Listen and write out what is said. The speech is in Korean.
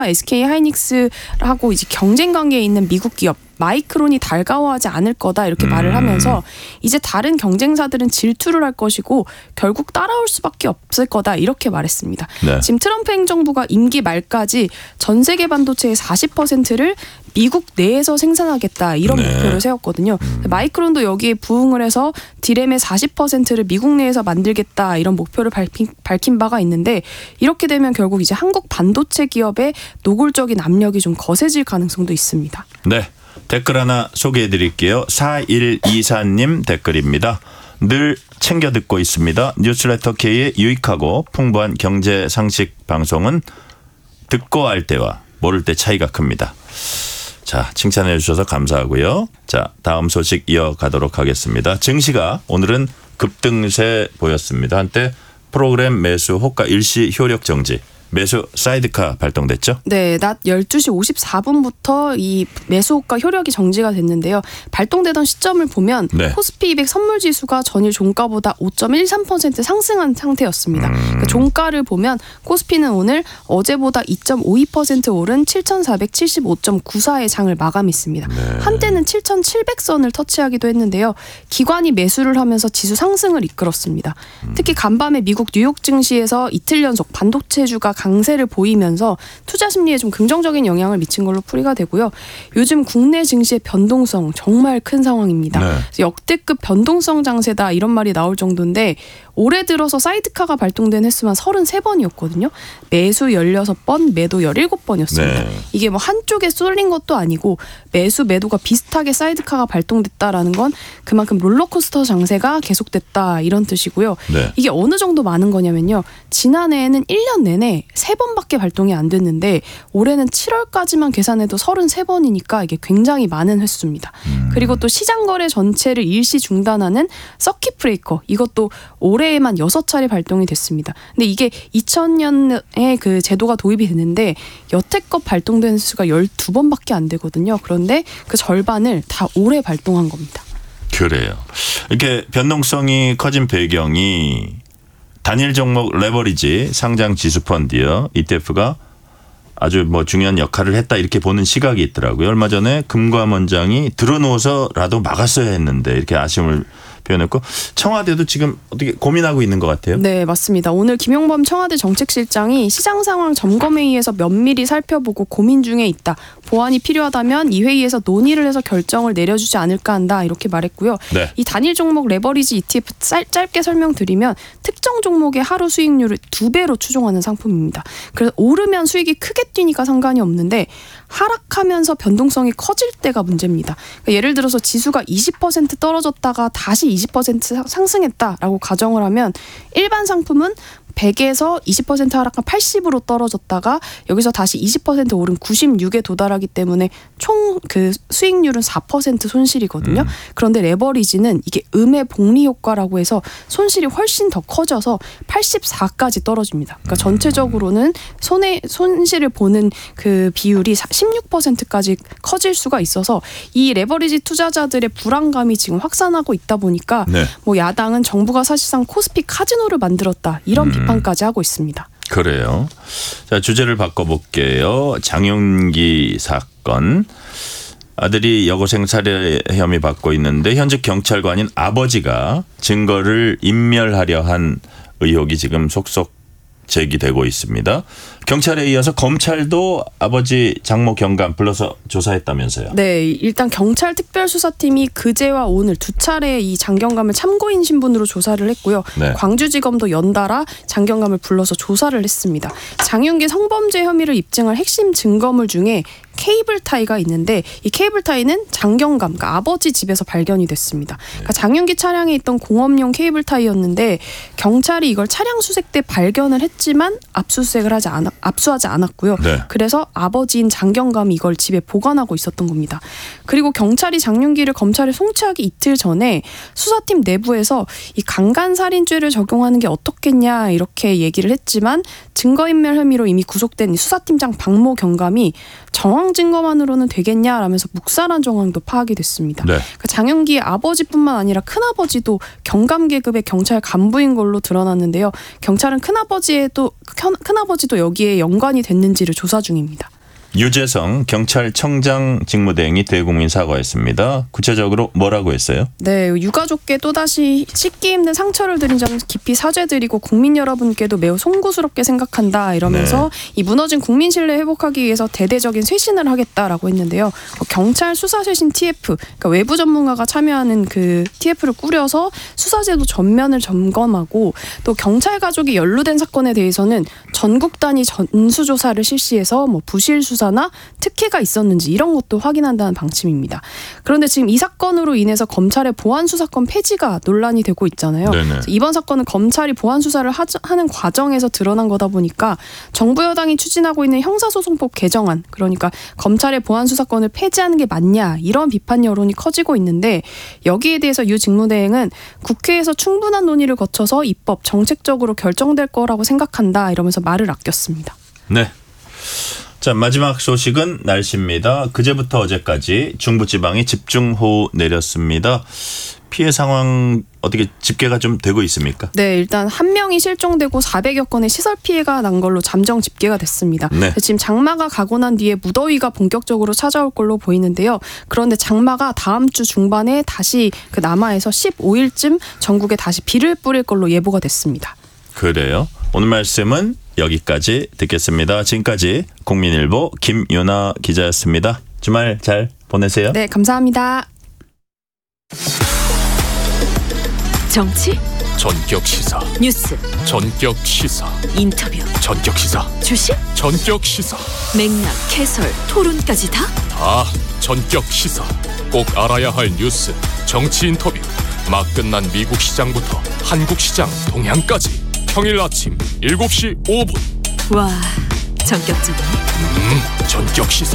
SK 하이닉스하고 이제 경쟁 관계에 있는 미국 기업 마이크론이 달가워하지 않을 거다 이렇게 말을 하면서 이제 다른 경쟁사들은 질투를 할 것이고 결국 따라올 수밖에 없을 거다 이렇게 말했습니다. 네. 지금 트럼프 행정부가 임기 말까지 전 세계 반도체의 40%를 미국 내에서 생산하겠다 이런 목표를 세웠거든요. 마이크론도 여기에 부응을 해서 디램의 40%를 미국 내에서 만들겠다 이런 목표를 밝힌 바가 있는데 이렇게 되면 결국 이제 한국 반도체 기업의 노골적인 압력이 좀 거세질 가능성도 있습니다. 네. 댓글 하나 소개해 드릴게요. 4124님 댓글입니다. 늘 챙겨 듣고 있습니다. 뉴스레터 K의 유익하고 풍부한 경제 상식 방송은 듣고 알 때와 모를 때 차이가 큽니다. 자, 칭찬해 주셔서 감사하고요. 자, 다음 소식 이어가도록 하겠습니다. 증시가 오늘은 급등세 보였습니다. 한때 프로그램 매수 호가 일시 효력 정지. 매수 사이드카 발동됐죠? 네, 낮 12시 54분부터 이 매수 호가 효력이 정지가 됐는데요. 발동되던 시점을 보면 코스피 200 선물지수가 전일 종가보다 5.13% 상승한 상태였습니다. 그러니까 종가를 보면 코스피는 오늘 어제보다 2.52% 오른 7,475.94의 장을 마감했습니다. 한때는 7,700선을 터치하기도 했는데요. 기관이 매수를 하면서 지수 상승을 이끌었습니다. 특히 간밤에 미국 뉴욕 증시에서 이틀 연속 반도체주가 강세를 보이면서 투자 심리에 좀 긍정적인 영향을 미친 걸로 풀이가 되고요. 요즘 국내 증시의 변동성 정말 큰 상황입니다. 역대급 변동성 장세다 이런 말이 나올 정도인데 올해 들어서 사이드카가 발동된 횟수만 33번이었거든요. 매수 16번, 매도 17번이었습니다. 이게 뭐 한쪽에 쏠린 것도 아니고 매수, 매도가 비슷하게 사이드카가 발동됐다라는 건 그만큼 롤러코스터 장세가 계속됐다 이런 뜻이고요. 이게 어느 정도 많은 거냐면요. 지난해에는 1년 내내 3번밖에 발동이 안 됐는데 올해는 7월까지만 계산해도 33번이니까 이게 굉장히 많은 횟수입니다. 그리고 또 시장 거래 전체를 일시 중단하는 서킷 브레이커 이것도 올해에만 6차례 발동이 됐습니다. 근데 이게 2000년에 그 제도가 도입이 됐는데 여태껏 발동된 수가 12번밖에 안 되거든요. 그런데 그 절반을 다 올해 발동한 겁니다. 그래요. 이렇게 변동성이 커진 배경이 단일 종목 레버리지 상장 지수 펀드요. ETF가 아주 뭐 중요한 역할을 했다 이렇게 보는 시각이 있더라고요. 얼마 전에 금감원장이 들어누워서라도 막았어야 했는데 이렇게 아쉬움을 표현했고 청와대도 지금 어떻게 고민하고 있는 것 같아요. 네, 맞습니다. 오늘 김용범 청와대 정책실장이 시장 상황 점검회의에서 면밀히 살펴보고 고민 중에 있다. 보완이 필요하다면 이 회의에서 논의를 해서 결정을 내려주지 않을까 한다 이렇게 말했고요. 이 단일 종목 레버리지 ETF 짧게 설명드리면 특정 종목의 하루 수익률을 2배로 추종하는 상품입니다. 그래서 오르면 수익이 크게 뛰니까 상관이 없는데 하락하면서 변동성이 커질 때가 문제입니다. 그러니까 예를 들어서 지수가 20% 떨어졌다가 다시 20% 상승했다라고 가정을 하면 일반 상품은 100에서 20% 하락한 80으로 떨어졌다가 여기서 다시 20% 오른 96에 도달하기 때문에 총 그 수익률은 4% 손실이거든요. 그런데 레버리지는 이게 음의 복리 효과라고 해서 손실이 훨씬 더 커져서 84까지 떨어집니다. 그러니까 전체적으로는 손실을 보는 그 비율이 16%까지 커질 수가 있어서 이 레버리지 투자자들의 불안감이 지금 확산하고 있다 보니까 뭐 야당은 정부가 사실상 코스피 카지노를 만들었다 이런 비판까지 하고 있습니다. 그래요. 자, 주제를 바꿔볼게요. 장윤기 사건. 아들이 여고생 살해 혐의 받고 있는데 현직 경찰관인 아버지가 증거를 인멸하려 한 의혹이 지금 속속 제기되고 있습니다. 경찰에 이어서 검찰도 아버지 장모 경감 불러서 조사했다면서요. 네, 일단 경찰 특별수사팀이 그제와 오늘 두 차례 이 장경감을 참고인 신분으로 조사를 했고요. 광주지검도 연달아 장경감을 불러서 조사를 했습니다. 장윤기 성범죄 혐의를 입증할 핵심 증거물 중에 케이블 타이가 있는데 이 케이블 타이는 장경감, 그러니까 아버지 집에서 발견이 됐습니다. 그러니까 장윤기 차량에 있던 공업용 케이블 타이였는데 경찰이 이걸 차량 수색 때 발견을 했지만 압수수색을 압수하지 않았고요. 그래서 아버지인 장경감이 이걸 집에 보관하고 있었던 겁니다. 그리고 경찰이 장윤기를 검찰에 송치하기 이틀 전에 수사팀 내부에서 이 강간살인죄를 적용하는 게 어떻겠냐 이렇게 얘기를 했지만 증거인멸 혐의로 이미 구속된 수사팀장 박모 경감이 정황 증거만으로는 되겠냐라면서 묵살한 정황도 파악이 됐습니다. 그러니까 장윤기의 아버지뿐만 아니라 큰아버지도 경감 계급의 경찰 간부인 걸로 드러났는데요. 경찰은 큰아버지도 여기에 여기에 연관이 됐는지를 조사 중입니다. 유재성 경찰청장 직무대행이 대국민 사과했습니다. 구체적으로 뭐라고 했어요? 네, 유가족께 또다시 씻기 힘든 상처를 드린 점 깊이 사죄드리고 국민 여러분께도 매우 송구스럽게 생각한다 이러면서 이 무너진 국민 신뢰 회복하기 위해서 대대적인 쇄신을 하겠다라고 했는데요. 경찰 수사쇄신 TF, 그러니까 외부 전문가가 참여하는 그 TF를 꾸려서 수사제도 전면을 점검하고 또 경찰 가족이 연루된 사건에 대해서는 전국 단위 전수조사를 실시해서 뭐 부실 수사나 특혜가 있었는지 이런 것도 확인한다는 방침입니다. 그런데 지금 이 사건으로 인해서 검찰의 보안 수사권 폐지가 논란이 되고 있잖아요. 이번 사건은 검찰이 보안 수사를 하는 과정에서 드러난 거다 보니까 정부 여당이 추진하고 있는 형사소송법 개정안, 그러니까 검찰의 보안 수사권을 폐지하는 게 맞냐 이런 비판 여론이 커지고 있는데 여기에 대해서 유 직무대행은 국회에서 충분한 논의를 거쳐서 입법 정책적으로 결정될 거라고 생각한다 이러면서 말을 아꼈습니다. 네. 자, 마지막 소식은 날씨입니다. 그제부터 어제까지 중부지방에 집중호우 내렸습니다. 피해 상황 어떻게 집계가 좀 되고 있습니까? 네, 일단 한 명이 실종되고 400여 건의 시설 피해가 난 걸로 잠정 집계가 됐습니다. 네. 지금 장마가 가고 난 뒤에 무더위가 본격적으로 찾아올 걸로 보이는데요. 그런데 장마가 다음 주 중반에 다시 그 남하에서 15일쯤 전국에 다시 비를 뿌릴 걸로 예보가 됐습니다. 그래요? 오늘 말씀은 여기까지 듣겠습니다. 지금까지 국민일보 김윤아 기자였습니다. 주말 잘 보내세요. 네, 감사합니다. 정치, 전격 시사, 뉴스, 전격 시사, 인터뷰, 전격 시사, 주식, 전격 시사, 맥락, 해설, 토론까지 다 전격 시사. 꼭 알아야 할 뉴스, 정치 인터뷰, 막 끝난 미국 시장부터 한국 시장 동향까지 평일 아침 7시 5분. 와, 전격적이네. 전격 시사.